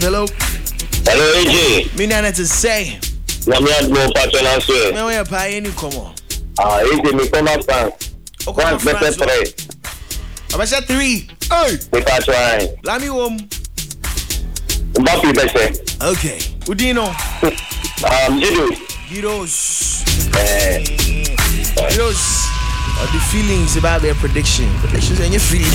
Hello. Hello, AJ. Me nana to say. Let me add more patron answer. Me we pay any come on. AJ, me come up France. France better 3. Abasha 3. Hey. Me patron. Lami home. Mbappé better. Okay. Udino. Giros. Giros. The feelings about their prediction. Predictions and your feelings.